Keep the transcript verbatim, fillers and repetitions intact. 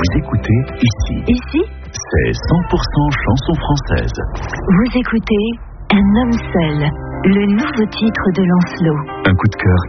Vous écoutez ici. Ici, c'est cent pour cent chanson française. vous écoutez Un homme seul, le nouveau titre de Lancelot. Un coup de cœur